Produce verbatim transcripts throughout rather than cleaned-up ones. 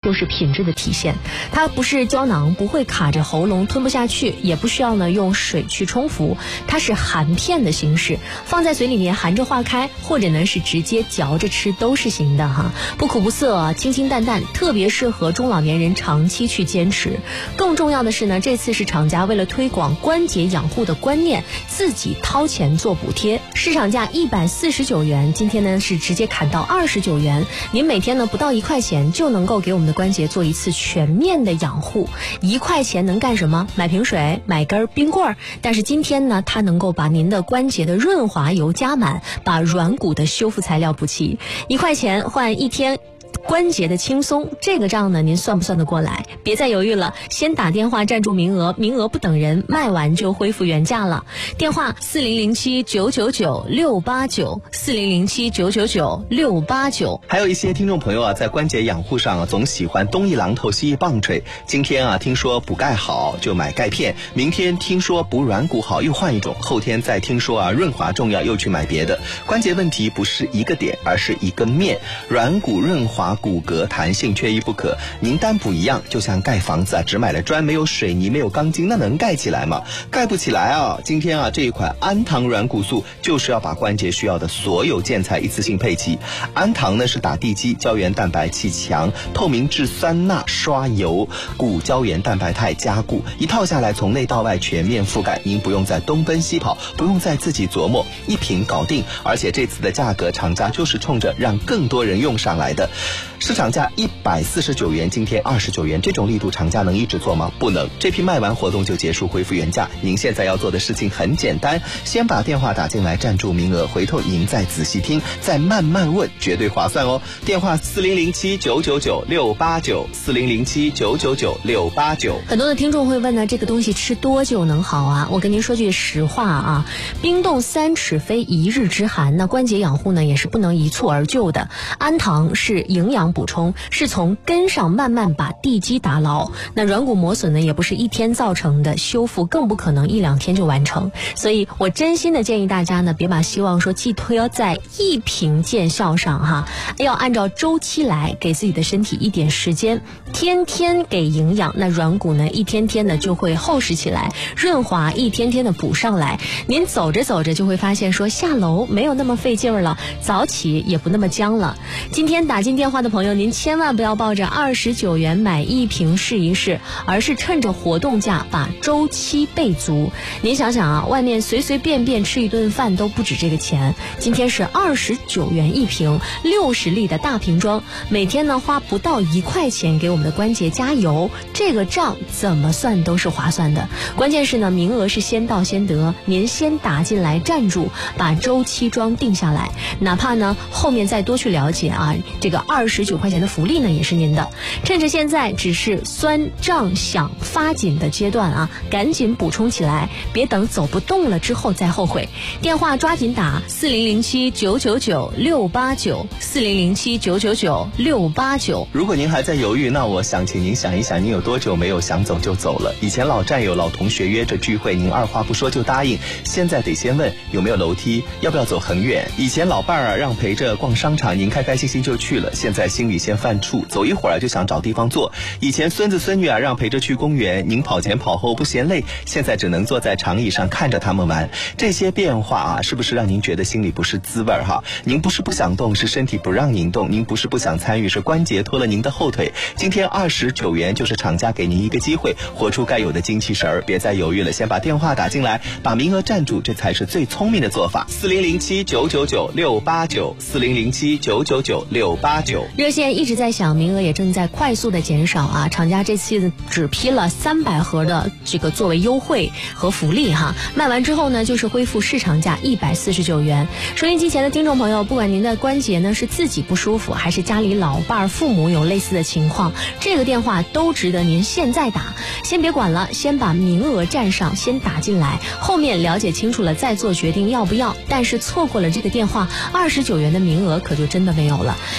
就是品质的体现。它不是胶囊，不会卡着喉咙吞不下去，也不需要呢用水去冲服，它是含片的形式，放在嘴里面含着化开，或者呢是直接嚼着吃都是行的哈，不苦不涩，清清淡淡，特别适合中老年人长期去坚持。更重要的是呢，这次是厂家为了推广关节养护的观念，自己掏钱做补贴，市场价一百四十九元，今天呢是直接砍到二十九元，您每天呢不到一块钱就能够给我们的关节做一次全面的养护。一块钱能干什么？买瓶水，买根冰棍儿。但是今天呢，它能够把您的关节的润滑油加满，把软骨的修复材料补齐。一块钱换一天关节的轻松，这个账呢您算不算得过来？别再犹豫了，先打电话占住名额，名额不等人，卖完就恢复原价了。电话四零零七九九九六八九，四零零七九九九六八九。 还有一些听众朋友啊，在关节养护上啊，总喜欢东一榔头西一棒槌。今天啊，听说补钙好就买钙片，明天听说补软骨好又换一种，后天再听说啊润滑重要又去买别的。关节问题不是一个点，而是一个面，软骨润滑骨骼弹性缺一不可。您单补一样，就像盖房子啊，只买了砖没有水泥没有钢筋，那能盖起来吗？盖不起来啊！今天啊，这一款安糖软骨素就是要把关节需要的所有建材一次性配齐。安糖呢是打地基，胶原蛋白气强，透明质酸钠刷油，骨胶原蛋白肽加固，一套下来从内到外全面覆盖，您不用再东奔西跑，不用再自己琢磨，一瓶搞定。而且这次的价格，厂家就是冲着让更多人用上来的。市场价一百四十九元，今天二十九元，这种力度厂家能一直做吗？不能。这批卖完活动就结束，恢复原价。您现在要做的事情很简单，先把电话打进来占住名额，回头您再仔细听，再慢慢问，绝对划算哦。电话四零零七九九九六八九，四零零七九九九六八九。 很多的听众会问呢，这个东西吃多久能好啊？我跟您说句实话啊，冰冻三尺非一日之寒，那关节养护呢也是不能一蹴而就的。安糖是营养补充，是从根上慢慢把地基打牢。那软骨磨损呢也不是一天造成的，修复更不可能一两天就完成。所以我真心的建议大家呢，别把希望说寄托在一瓶见效上哈，要按照周期来，给自己的身体一点时间，天天给营养，那软骨呢一天天的就会厚实起来，润滑一天天的补上来。您走着走着就会发现说下楼没有那么费劲儿了，早起也不那么僵了。今天打进电话的朋友，您千万不要抱着二十九元买一瓶试一试，而是趁着活动价把周期备足。您想想啊，外面随随便便吃一顿饭都不止这个钱，今天是二十九元一瓶，六十粒的大瓶装，每天呢花不到一块钱给我们的关节加油，这个账怎么算都是划算的。关键是呢，名额是先到先得，您先打进来站住，把周期装定下来，哪怕呢后面再多去了解啊，这个二十九块钱的福利呢也是您的。趁着现在只是酸胀响发紧的阶段啊，赶紧补充起来，别等走不动了之后再后悔。电话抓紧打四零零七九九九六八九，四零零七九九九六八九。 如果您还在犹豫，那我想请您想一想，您有多久没有想走就走了？以前老战友老同学约着聚会，您二话不说就答应，现在得先问有没有楼梯，要不要走很远。以前老伴儿啊让陪着逛商场，您开开心心就去了，现在心里先犯怵，走一会儿就想找地方坐。以前孙子孙女啊让陪着去公园，您跑前跑后不嫌累，现在只能坐在长椅上看着他们玩。这些变化啊，是不是让您觉得心里不是滋味哈？您不是不想动，是身体不让您动；您不是不想参与，是关节拖了您的后腿。今天二十九元就是厂家给您一个机会，活出该有的精气神儿，别再犹豫了，先把电话打进来，把名额占住，这才是最聪明的做法。四零零七九九九六八九，四零零七九九九六八九。 热线一直在响，名额也正在快速的减少啊！厂家这次只批了三百盒的这个作为优惠和福利哈，卖完之后呢，就是恢复市场价一百四十九元。收音机前的听众朋友，不管您的关节呢是自己不舒服，还是家里老伴儿、父母有类似的情况，这个电话都值得您现在打。先别管了，先把名额占上，先打进来，后面了解清楚了再做决定要不要。但是错过了这个电话，二十九元的名额可就真的没有了。您犹豫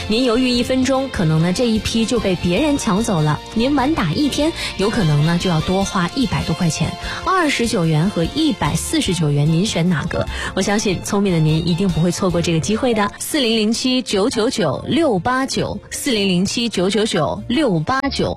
一分钟，可能呢这一批就被别人抢走了。您晚打一天，有可能呢就要多花一百多块钱，二十九元和一百四十九元，您选哪个？我相信聪明的您一定不会错过这个机会的。四零零七九九九六八九，四零零七九九九六八九。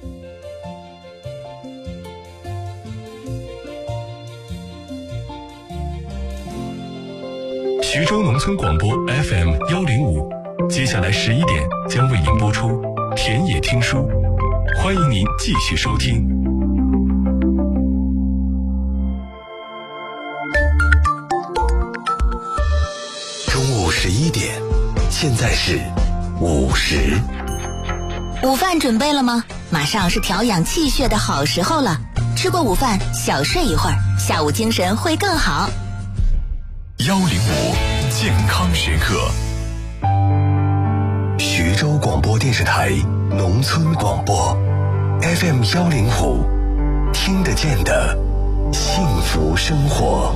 徐州农村广播 F M 幺零五，接下来十一点将为您播出田野听书，欢迎您继续收听。 中午十一点，现在是午时。 午饭准备了吗？马上是调养气血的好时候了。吃过午饭，小睡一会儿，下午精神会更好。 幺零五健康时刻， 徐州广播电视台农村广播 F M 幺零五，听得见的幸福生活。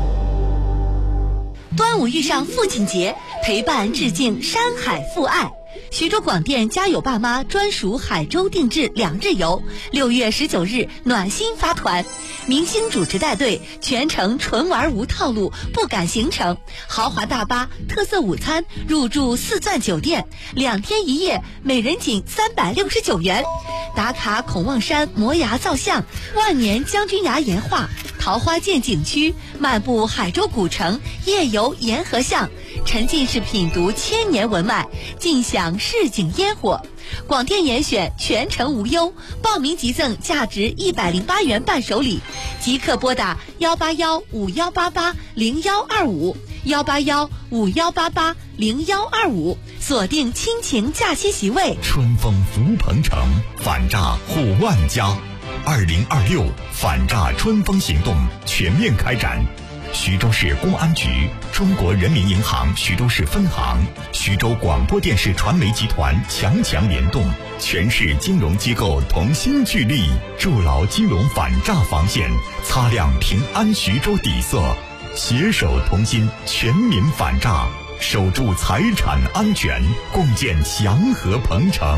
端午遇上父亲节，陪伴致敬山海父爱。徐州广电家有爸妈专属海州定制两日游，六月十九日暖心发团，明星主持带队，全程纯玩无套路，不赶行程，豪华大巴，特色午餐，入住四钻酒店，两天一夜，每人仅三百六十九元。打卡孔望山摩崖造像，万年将军崖岩画，桃花涧景区，漫步海州古城，夜游沿河巷，沉浸式品读千年文脉，尽享市井烟火。广电严选，全程无忧，报名即赠价值一百零八元伴手礼，即刻拨打幺八幺五幺八八零幺二五幺八幺五幺八八零幺二五，锁定亲情假期席位。 春风福鹏城，反诈护万家。二零二六反诈春风行动全面开展。徐州市公安局、中国人民银行徐州市分行、徐州广播电视传媒集团强强联动，全市金融机构同心聚力，筑牢金融反诈防线，擦亮平安徐州底色，携手同心，全民反诈，守住财产安全，共建祥和鹏城。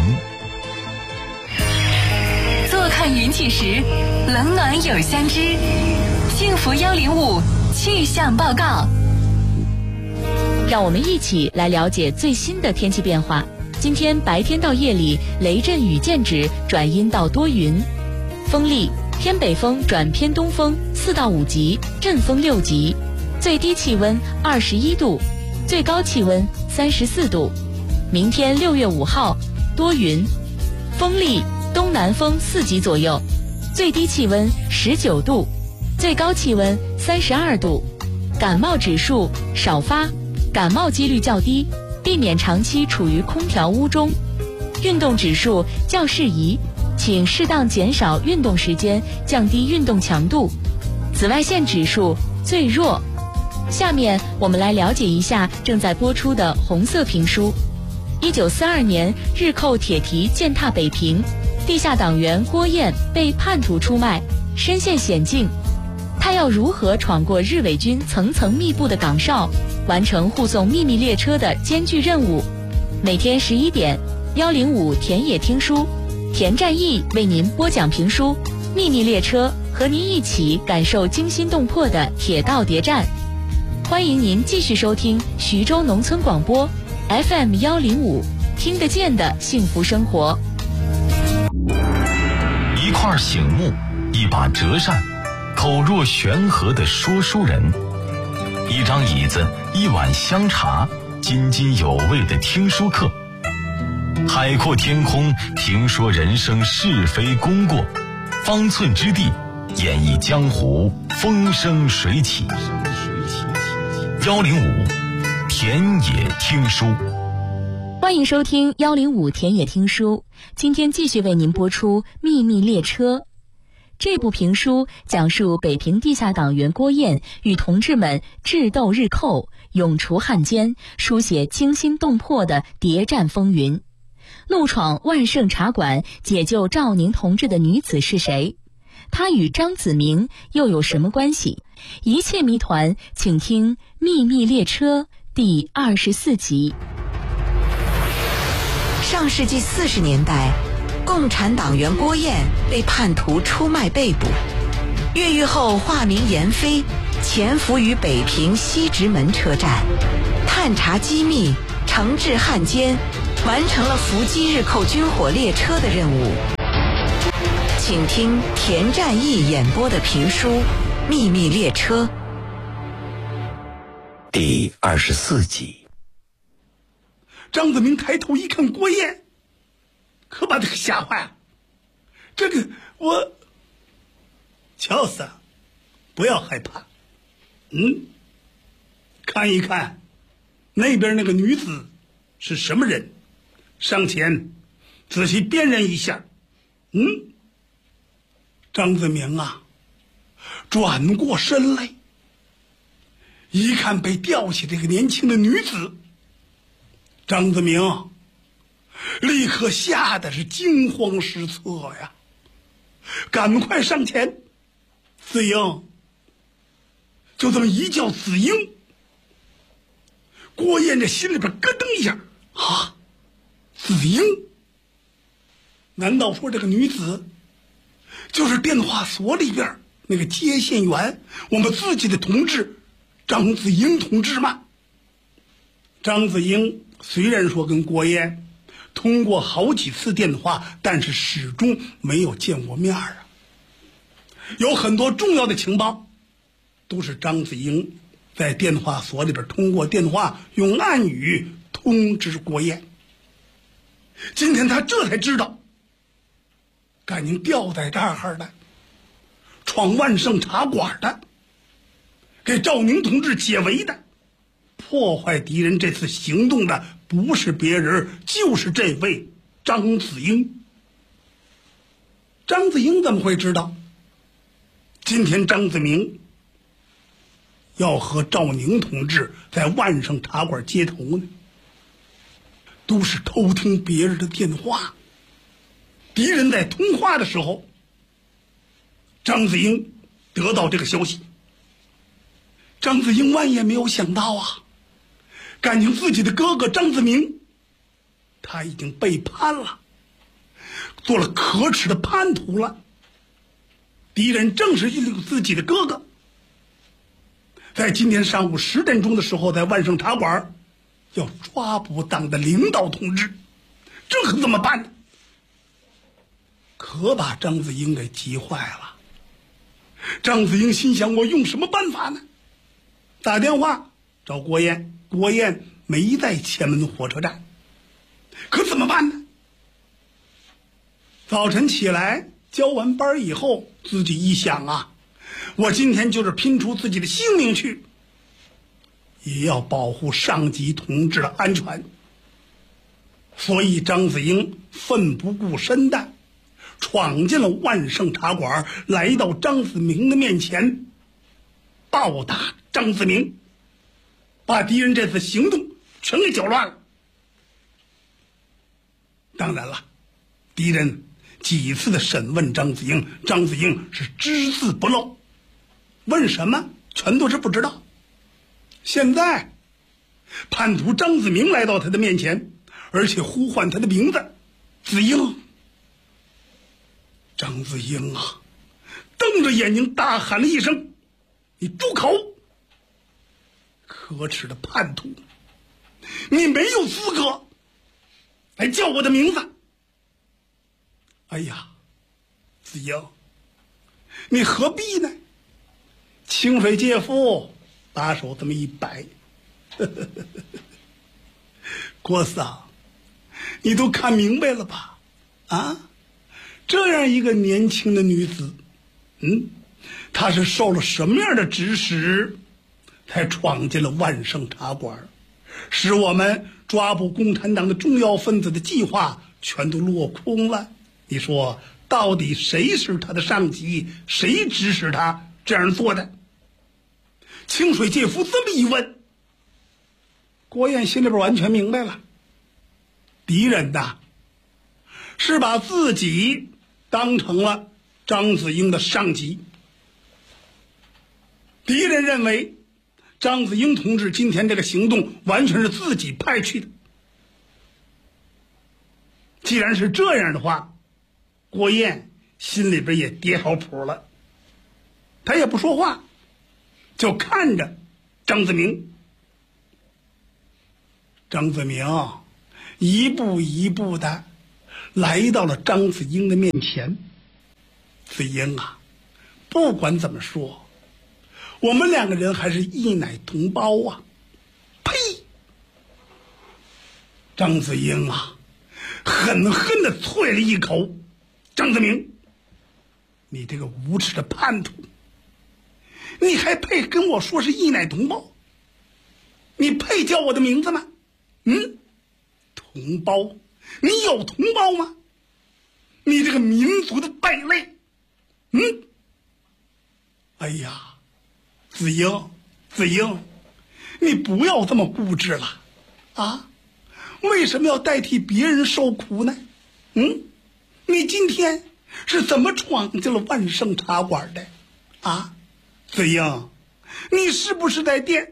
坐看云起时，冷暖有相知。幸福幺零五气象报告，让我们一起来了解最新的天气变化。今天白天到夜里雷阵雨间止转阴到多云，风力偏北风转偏东风四到五级，阵风六级，最低气温二十一度，最高气温三十四度。明天六月五号多云，风力东南风四级左右，最低气温十九度，最高气温三十二度。感冒指数少发，感冒几率较低，避免长期处于空调屋中。运动指数较适宜，请适当减少运动时间，降低运动强度。紫外线指数最弱。下面我们来了解一下正在播出的红色评书。一九四二年，日寇铁蹄践踏北平，地下党员郭燕被叛徒出卖，身陷险境。他要如何闯过日伪军层层密布的岗哨，完成护送秘密列车的艰巨任务？每天十一点，幺零五田野听书，田占义为您播讲评书《秘密列车》，和您一起感受惊心动魄的铁道谍战。欢迎您继续收听徐州农村广播 F M 幺零五，听得见的幸福生活。 一块醒木，一把折扇，口若悬河的说书人，一张椅子，一碗香茶，津津有味的听书课。海阔天空，评说人生是非功过，方寸之地，演绎江湖风生水起。幺零五田野听书， 欢迎收听幺零五田野听书。今天继续为您播出《秘密列车》。这部评书讲述北平地下党员郭燕与同志们智斗日寇，永除汉奸，书写惊心动魄的谍战风云。怒闯万盛茶馆解救赵宁同志的女子是谁？她与张子明又有什么关系？一切谜团，请听《秘密列车》第二十四集。 上世纪四十年代，共产党员郭燕被叛徒出卖被捕，越狱后化名闫飞，潜伏于北平西直门车站，探查机密，惩治汉奸，完成了伏击日寇军火列车的任务。请听田占义演播的评书《秘密列车》 第二十四集。 张子明抬头一看郭燕，可把他给吓坏了。这个我乔斯，不要害怕，嗯，看一看那边那个女子是什么人，上前仔细辨认一下。嗯，张子明啊，转过身来，一看被吊起这个年轻的女子，张子明立刻吓得是惊慌失措呀，赶快上前，子英，就这么一叫子英，郭燕这心里边咯噔一下啊，子英，难道说这个女子就是电话所里边那个接线员，我们自己的同志张子英同志吗？张子英虽然说跟郭燕通过好几次电话，但是始终没有见过面啊。有很多重要的情报都是张子英在电话所里边通过电话用暗语通知郭燕。今天他这才知道，赶紧吊在这儿的，闯万盛茶馆的，给赵宁同志解围的，破坏敌人这次行动的不是别人，就是这位张子英。张子英怎么会知道今天张子明要和赵宁同志在万盛茶馆接头呢？都是偷听别人的电话，敌人在通话的时候，张子英得到这个消息。张子英万也没有想到啊，感情自己的哥哥张子明他已经背叛了，做了可耻的叛徒了。敌人正是利用自己的哥哥，在今天上午十点钟的时候，在万盛茶馆要抓捕党的领导同志，这可怎么办呢？可把张子英给急坏了。张子英心想，我用什么办法呢？打电话找郭燕，郭燕没在前门火车站，可怎么办呢？早晨起来交完班以后，自己一想啊，我今天就是拼出自己的性命去，也要保护上级同志的安全。所以张子英奋不顾身的闯进了万盛茶馆，来到张子明的面前，暴打张子明，把敌人这次行动全给搅乱了。当然了，敌人几次的审问张子英，张子英是只字不漏，问什么全都是不知道。现在叛徒张子明来到他的面前，而且呼唤他的名字，子英。张子英啊，瞪着眼睛大喊了一声，你住口！可耻的叛徒，你没有资格来叫我的名字。哎呀，子英，你何必呢？清水介夫把手这么一摆，呵呵呵呵，郭桑，你都看明白了吧？啊，这样一个年轻的女子，嗯，她是受了什么样的指使，才闯进了万盛茶馆，使我们抓捕共产党的重要分子的计划全都落空了？你说，到底谁是他的上级？谁指使他这样做的？清水介夫这么一问，郭燕心里边完全明白了。敌人呐，是把自己当成了张子英的上级。敌人认为张子英同志今天这个行动完全是自己派去的。 既然是这样的话，郭燕心里边也叠好谱了，他也不说话，就看着张子明。张子明一步一步的来到了张子英的面前。子英啊，不管怎么说，我们两个人还是一奶同胞啊！呸！张子英啊，狠狠的啐了一口。张子明，你这个无耻的叛徒，你还配跟我说是一奶同胞？你配叫我的名字吗？嗯，同胞？你有同胞吗？你这个民族的败类！嗯，哎呀，子英，子英，你不要这么固执了啊！为什么要代替别人受苦呢？嗯，你今天是怎么闯进了万盛茶馆的啊？子英，你是不是在电？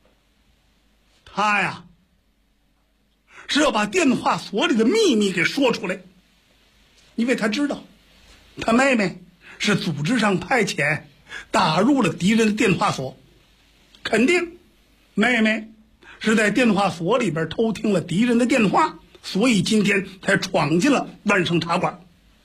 他呀是要把电话所里的秘密给说出来，因为他知道他妹妹是组织上派遣打入了敌人的电话所，肯定妹妹是在电话所里边偷听了敌人的电话，所以今天才闯进了万盛茶馆。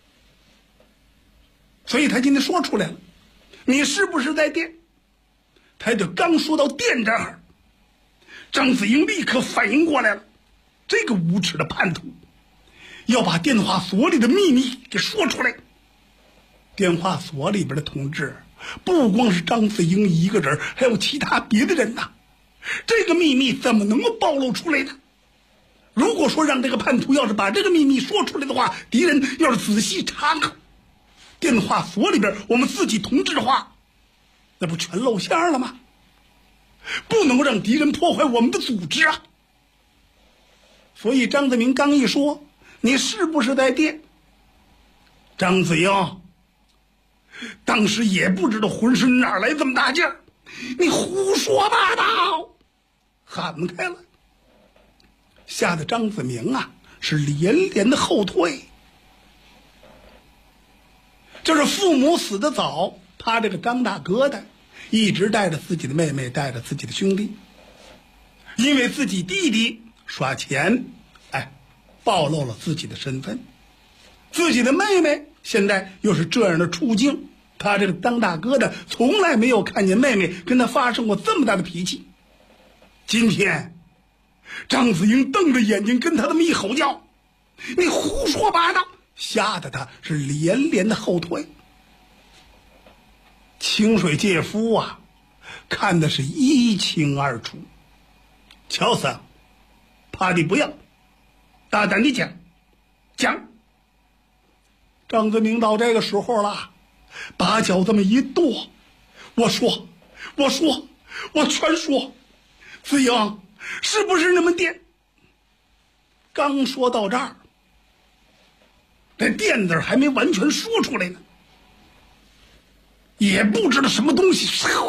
所以他今天说出来了，你是不是在电？他就刚说到电这儿，张子英立刻反应过来了，这个无耻的叛徒要把电话所里的秘密给说出来。电话所里边的同志不光是张子英一个人，还有其他别的人呐，这个秘密怎么能够暴露出来呢？如果说让这个叛徒要是把这个秘密说出来的话，敌人要是仔细查看电话所里边我们自己同志的话，那不全露馅了吗？不能让敌人破坏我们的组织啊！所以张子明刚一说，你是不是在电？张子英当时也不知道浑身哪来这么大劲儿，你胡说八道，喊开了，吓得张子明啊是连连的后退。就是父母死得早，他这个张大哥的一直带着自己的妹妹，带着自己的兄弟，因为自己弟弟耍钱，哎，暴露了自己的身份，自己的妹妹现在又是这样的处境，他这个当大哥的从来没有看见妹妹跟他发生过这么大的脾气。今天张子英瞪着眼睛跟他这么一吼叫，你胡说八道，吓得他是连连的后退。清水介夫啊看的是一清二楚。乔桑，怕的不要，大胆地讲讲。张子明到这个时候了，把脚这么一跺，我说我说我全说，子英是不是那么电？刚说到这儿，这电字还没完全说出来呢，也不知道什么东西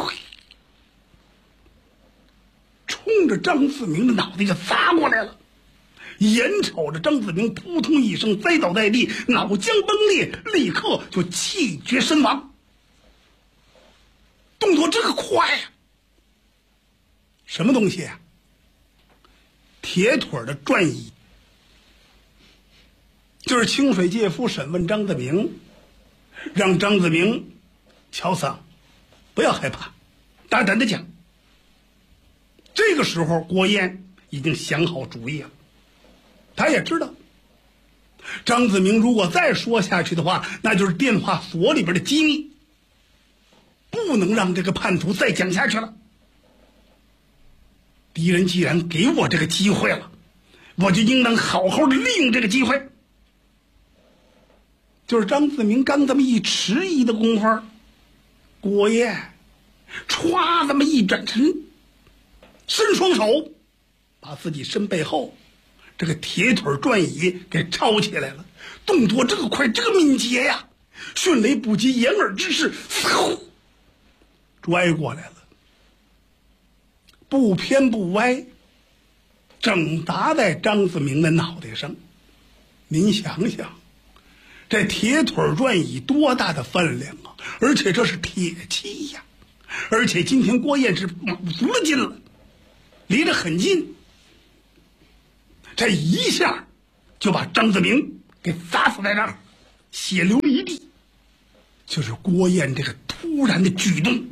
冲着张子明的脑袋就砸过来了。眼瞅着张子明扑通一声栽倒在地，脑浆崩裂，立刻就气绝身亡。动作这个快呀、啊！什么东西啊？铁腿的转椅。就是清水介夫审问张子明，让张子明乔桑不要害怕，大胆的讲。这个时候郭燕已经想好主意了，他也知道张子明如果再说下去的话，那就是电话所里边的机密，不能让这个叛徒再讲下去了。敌人既然给我这个机会了，我就应当好好的利用这个机会。就是张子明刚这么一迟疑的功夫，郭燕歘这么一转身，伸双手把自己身背后这个铁腿转椅给抄起来了，动作这个快，这个敏捷呀，迅雷不及掩耳之势，嗖拽过来了，不偏不歪，正打在张子明的脑袋上。 您想想，这铁腿转椅多大的分量啊！而且这是铁器呀，而且今天郭燕是卯足了劲了，离得很近，这一下就把张子明给砸死在那儿，血流了一地。就是郭燕这个突然的举动，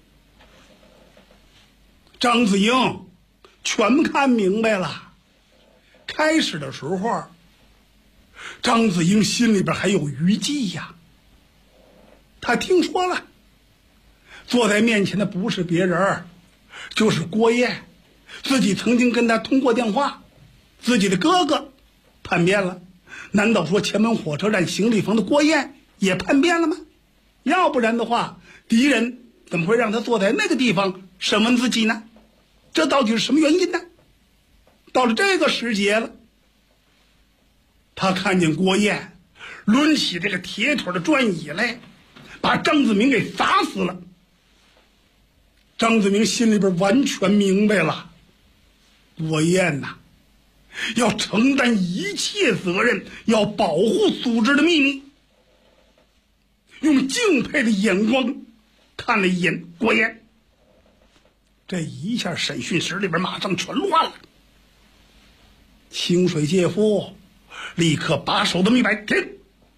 张子英全看明白了。开始的时候，张子英心里边还有余悸呀。他听说了，坐在面前的不是别人，就是郭燕，自己曾经跟他通过电话，自己的哥哥叛变了。难道说前门火车站行李房的郭燕也叛变了吗？要不然的话，敌人怎么会让他坐在那个地方审问自己呢？这到底是什么原因呢？到了这个时节了，他看见郭燕抡起这个铁腿的转椅来，把张子明给砸死了。张子明心里边完全明白了，郭燕呐，要承担一切责任，要保护组织的秘密。用敬佩的眼光看了一眼郭燕，这一下审讯室里边马上全乱了。清水介夫立刻把手这么一摆，停！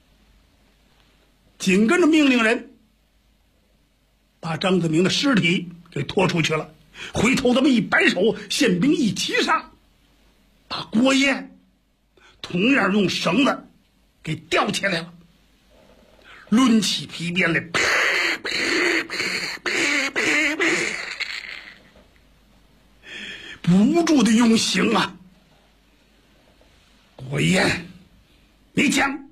紧跟着命令人把张子明的尸体给拖出去了，回头这么一摆手，宪兵一齐上，把郭燕同样用绳子给吊起来了，抡起皮鞭来，啪啪啪啪啪啪，不住的用刑啊！郭燕，你讲，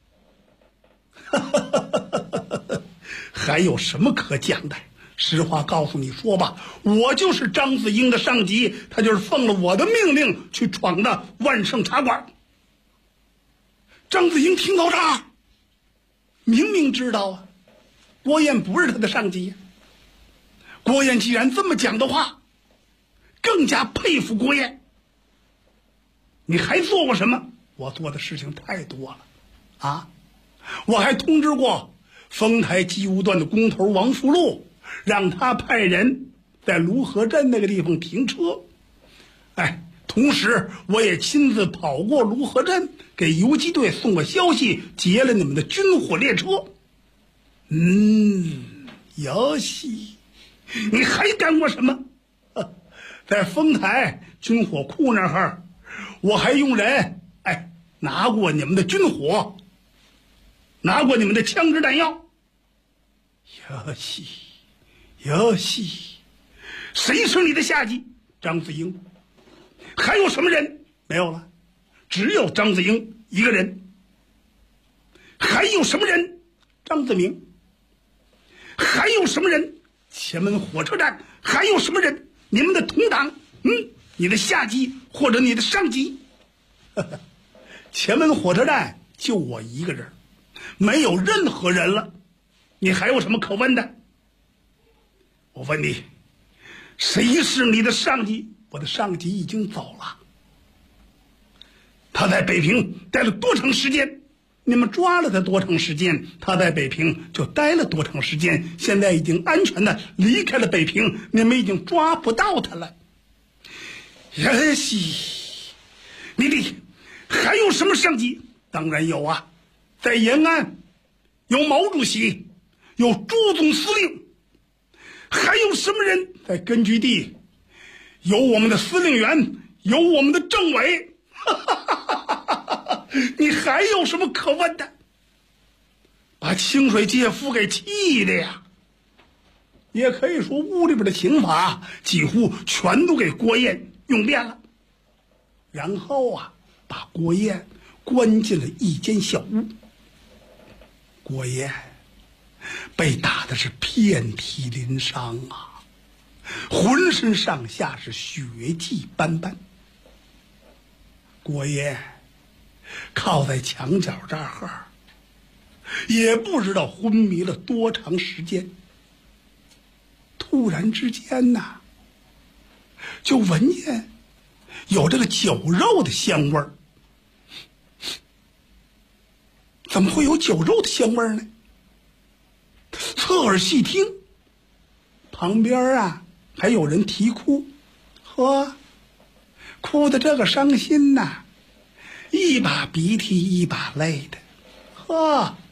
还有什么可讲的？实话告诉你说吧，我就是张子英的上级，他就是奉了我的命令去闯的万盛茶馆。张子英听到这儿，明明知道啊，郭燕不是他的上级。郭燕既然这么讲的话，更加佩服郭燕。你还做过什么？我做的事情太多了啊！我还通知过丰台机务段的工头王福禄，让他派人在卢河镇那个地方停车。哎，同时我也亲自跑过卢河镇，给游击队送过消息，劫了你们的军火列车。嗯，游戏，你还干过什么？在丰台军火库那儿，我还用人哎拿过你们的军火，拿过你们的枪支弹药。游戏，游戏，谁是你的下级？张子英。还有什么人？没有了，只有张子英一个人。还有什么人？张子明。还有什么人？前门火车站。还有什么人？你们的同党，嗯，你的下级或者你的上级。前门火车站就我一个人，没有任何人了。你还有什么可问的？我问你，谁是你的上级？我的上级已经走了。他在北平待了多长时间？你们抓了他多长时间？他在北平就待了多长时间？现在已经安全的离开了北平，你们已经抓不到他了。也许你的还有什么上级？当然有啊，在延安有毛主席，有朱总司令。还有什么人？在根据地有我们的司令员，有我们的政委。你还有什么可问的？把清水介夫给气的呀！也可以说屋里边的刑法几乎全都给郭燕用遍了，然后啊，把郭燕关进了一间小屋。郭燕被打的是遍体鳞伤啊，浑身上下是血迹斑斑。郭燕靠在墙角这儿，也不知道昏迷了多长时间。突然之间呐，就闻见有这个酒肉的香味儿。 怎么会有酒肉的香味呢？侧耳细听，旁边啊还有人啼哭，呵，哭的这个伤心呐，一把鼻涕一把泪的，呵。